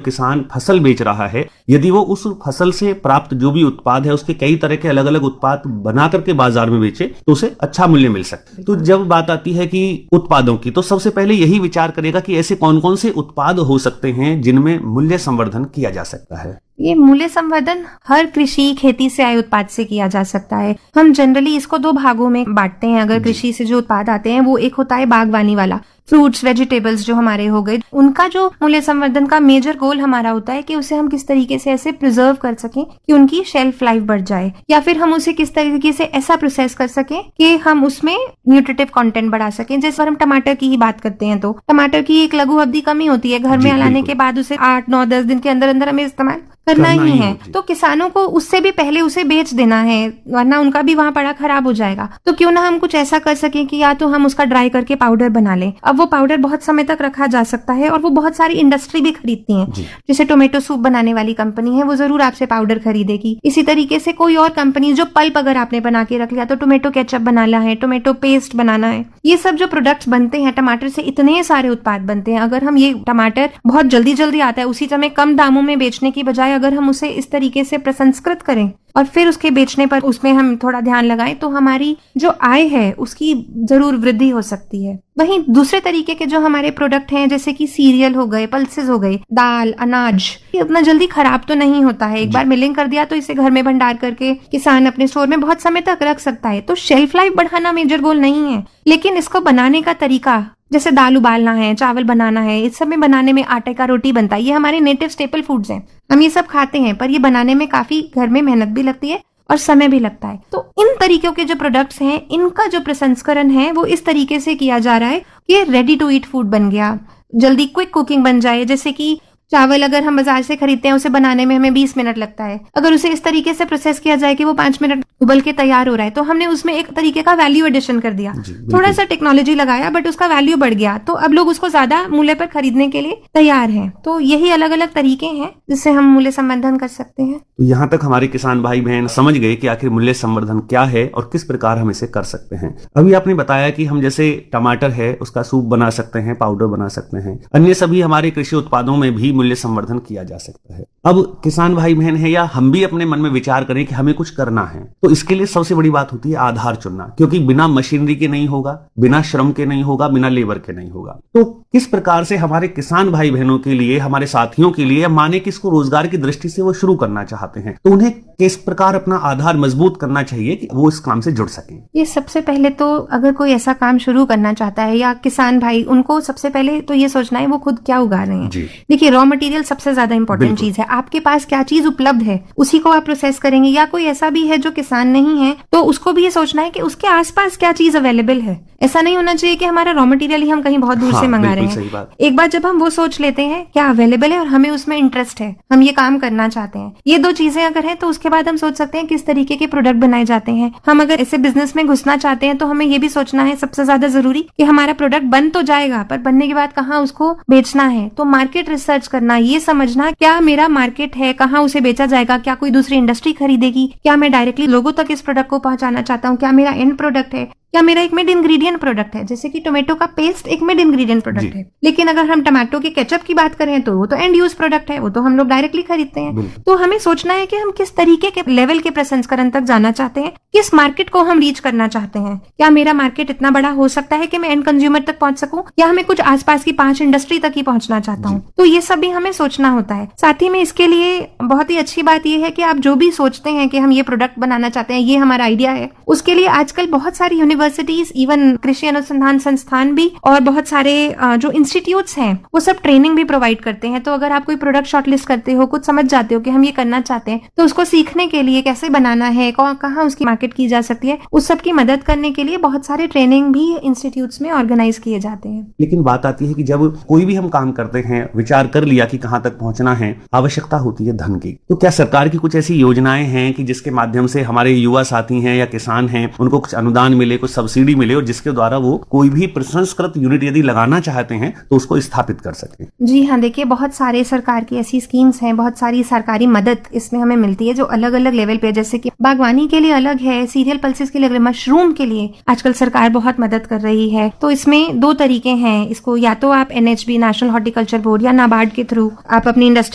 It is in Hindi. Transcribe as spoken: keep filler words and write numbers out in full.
किसान फसल बेच रहा है, यदि वो उस फसल से प्राप्त जो भी उत्पाद है उसके कई तरह के अलग अलग उत्पाद बना करके बाजार में बेचे तो उसे अच्छा मूल्य मिल सकता है। तो जब बात आती है कि उत्पादों की, तो सबसे पहले यही विचार करेगा कि ऐसे कौन कौन से उत्पाद हो सकते हैं जिनमें मूल्य संवर्धन किया जा सकता है। ये मूल्य संवर्धन हर कृषि खेती से आए उत्पाद से किया जा सकता है। हम जनरली इसको दो भागों में बांटते हैं। अगर कृषि से जो उत्पाद आते हैं वो एक होता है बागवानी वाला, फ्रूट्स वेजिटेबल्स जो हमारे हो गए, उनका जो मूल्य संवर्धन का मेजर गोल हमारा होता है कि उसे हम किस तरीके से ऐसे प्रिजर्व कर सकें कि उनकी शेल्फ लाइफ बढ़ जाए, या फिर हम उसे किस तरीके से ऐसा प्रोसेस कर सकें कि हम उसमें न्यूट्रिटिव कंटेंट बढ़ा सकें। जैसे हम टमाटर की ही बात करते हैं तो टमाटर की एक लघु अवधि कम ही होती है, घर में लाने के बाद उसे आठ नौ दस दिन के अंदर अंदर हमें इस्तेमाल करना ही है। तो किसानों को उससे भी पहले उसे बेच देना है, वरना उनका भी वहां पड़ा खराब हो जाएगा। तो क्यों ना हम कुछ ऐसा कर सकें कि या तो हम उसका ड्राई करके पाउडर बना लें। अब वो पाउडर बहुत समय तक रखा जा सकता है और वो बहुत सारी इंडस्ट्री भी खरीदती है। जैसे टोमेटो सूप बनाने वाली कंपनी है, वो जरूर आपसे पाउडर खरीदेगी। इसी तरीके से कोई और कंपनी जो पल्प अगर आपने बना के रख लिया, तो टोमेटो केचप बनाना है, टोमेटो पेस्ट बनाना है, ये सब जो प्रोडक्ट्स बनते हैं टमाटर से, इतने सारे उत्पाद बनते हैं। अगर हम ये टमाटर बहुत जल्दी जल्दी आता है, उसी समय कम दामों में बेचने की बजाय अगर हम उसे इस तरीके से प्रसंस्कृत करें और फिर उसके बेचने पर उसमें हम थोड़ा ध्यान लगाएं, तो हमारी जो आय है उसकी जरूर वृद्धि हो सकती है। वहीं दूसरे तरीके के जो हमारे प्रोडक्ट हैं, जैसे कि सीरियल हो गए, पल्सेस हो गए, दाल, अनाज, ये उतना जल्दी खराब तो नहीं होता है। एक बार मिलिंग कर दिया तो इसे घर में भंडार करके किसान अपने स्टोर में बहुत समय तक रख सकता है। तो शेल्फ लाइफ बढ़ाना मेजर गोल नहीं है, लेकिन इसको बनाने का तरीका, जैसे दाल उबालना है, चावल बनाना है, इस सब में बनाने में आटे का रोटी बनता है। ये हमारे नेटिव स्टेपल फूड्स हैं, हम ये सब खाते हैं, पर ये बनाने में काफी घर में मेहनत भी लगती है और समय भी लगता है। तो इन तरीकों के जो प्रोडक्ट्स हैं, इनका जो प्रसंस्करण है वो इस तरीके से किया जा रहा है कि रेडी टू ईट फूड बन गया, जल्दी क्विक कुकिंग बन जाए। जैसे कि चावल अगर हम बाजार से खरीदते हैं, उसे बनाने में हमें बीस मिनट लगता है, अगर उसे इस तरीके से प्रोसेस किया जाए कि वो पांच मिनट उबल के तैयार हो रहा है, तो हमने उसमें एक तरीके का वैल्यू एडिशन कर दिया, थोड़ा सा टेक्नोलॉजी लगाया, बट उसका वैल्यू बढ़ गया, तो अब लोग उसको ज्यादा मूल्य पर खरीदने के लिए तैयार हैं। तो यही अलग अलग तरीके हैं जिससे हम मूल्य संवर्धन कर सकते हैं। तो यहाँ तक हमारे किसान भाई बहन समझ गए कि आखिर मूल्य संवर्धन क्या है और किस प्रकार हम इसे कर सकते हैं। अभी आपने बताया कि हम जैसे टमाटर है उसका सूप बना सकते हैं, पाउडर बना सकते हैं, अन्य सभी हमारे कृषि उत्पादों में भी मूल्य संवर्धन किया जा सकता है। अब किसान भाई बहन है या हम भी अपने मन में विचार करें कि हमें कुछ करना है, तो इसके लिए सबसे बड़ी बात होती है आधार चुनना, क्योंकि बिना मशीनरी के नहीं होगा, बिना श्रम के नहीं होगा, बिना लेबर के नहीं होगा। तो किस प्रकार से हमारे किसान भाई बहनों के लिए, हमारे साथियों के लिए, माने कि इसको रोजगार की दृष्टि से वो शुरू करना चाहते हैं, तो उन्हें किस प्रकार अपना आधार मजबूत करना चाहिए कि वो इस काम से जुड़ सकें? ये सबसे पहले तो अगर कोई ऐसा काम शुरू करना चाहता है या किसान भाई, उनको सबसे पहले तो ये सोचना है वो खुद क्या उगा रहे हैं। देखिए, रॉ मटेरियल सबसे ज्यादा इंपॉर्टेंट चीज है। आपके पास क्या चीज उपलब्ध है उसी को आप प्रोसेस करेंगे, या कोई ऐसा भी है जो किसान नहीं है तो उसको भी ये सोचना है कि उसके आसपास क्या चीज अवेलेबल है। ऐसा नहीं होना चाहिए कि हमारा रॉ मटेरियल ही हम कहीं बहुत दूर हाँ, से मंगा रहे हैं। एक बार जब हम वो सोच लेते हैं क्या अवेलेबल है और हमें उसमें इंटरेस्ट है, हम ये काम करना चाहते हैं, ये दो चीजें अगर है तो उसके बाद हम सोच सकते हैं किस तरीके के प्रोडक्ट बनाए जाते हैं। हम अगर ऐसे बिजनेस में घुसना चाहते हैं तो हमें ये भी सोचना है सबसे ज्यादा जरूरी कि हमारा प्रोडक्ट बन तो जाएगा, पर बनने के बाद कहाँ उसको बेचना है। तो मार्केट रिसर्च करना, ये समझना क्या मेरा मार्केट है, कहाँ उसे बेचा जाएगा, क्या कोई दूसरी इंडस्ट्री खरीदेगी, क्या मैं डायरेक्टली लोगों तक इस प्रोडक्ट को पहुंचाना चाहता हूँ, क्या मेरा एंड प्रोडक्ट है, क्या मेरा एक मिड इंग्रेडिएंट प्रोडक्ट है। जैसे कि टोमेटो का पेस्ट एक मिड इंग्रेडिएंट प्रोडक्ट है, लेकिन अगर हम टमाटो के केचप की बात करें तो वो तो एंड यूज प्रोडक्ट है, वो तो हम लोग डायरेक्टली खरीदते हैं। तो हमें सोचना है कि हम किस तरीके के लेवल के प्रसंस्करण तक जाना चाहते हैं, किस मार्केट को हम रीच करना चाहते हैं। क्या मेरा मार्केट इतना बड़ा हो सकता है कि मैं एंड कंज्यूमर तक पहुंच सकूं, या हमें कुछ आसपास की पांच इंडस्ट्री तक ही पहुंचना चाहता हूँ। तो ये सब भी हमें सोचना होता है। साथ ही में इसके लिए बहुत ही अच्छी बात यह है कि आप जो भी सोचते हैं कि हम ये प्रोडक्ट बनाना चाहते हैं, ये हमारा आइडिया है, उसके लिए आजकल बहुत सारी यूनिवर्सिटीज, इवन कृषि अनुसंधान संस्थान भी और बहुत सारे जो इंस्टीट्यूट्स हैं वो सब ट्रेनिंग भी प्रोवाइड करते हैं। तो अगर आप कोई प्रोडक्ट शॉर्टलिस्ट करते हो, कुछ समझ जाते हो कि हम ये करना चाहते हैं, तो उसको सीखने के लिए कैसे बनाना है, कहाँ उसकी मार्केट की जा सकती है, उस सब की मदद करने के लिए बहुत सारे ट्रेनिंग भी इंस्टीट्यूट्स में ऑर्गेनाइज किए जाते हैं। लेकिन बात आती है कि जब कोई भी हम काम करते हैं, विचार कर लिया कि कहाँ तक पहुंचना है, आवश्यकता होती है धन की। तो क्या सरकार की कुछ ऐसी योजनाएं हैं कि जिसके माध्यम से हमारे युवा साथी हैं या किसान हैं, उनको कुछ अनुदान मिले, कुछ सब्सिडी मिले, और जिसके द्वारा वो कोई भी प्रसंस्कृत यूनिट यदि लगाना चाहते हैं तो उसको स्थापित कर सके? जी हाँ, देखिए बहुत सारे सरकार की ऐसी स्कीम्स हैं, बहुत सारी सरकारी मदद इसमें हमें मिलती है जो अलग अलग लेवल पे, जैसे कि बागवानी के लिए अलग है, सीरियल पल्सेस के लिए, मशरूम के लिए आजकल सरकार बहुत मदद कर रही है। तो इसमें दो तरीके हैं, इसको या तो आप N H B, national horticulture board, या नाबार्ड के थ्रू आप अपनी इंडस्ट्री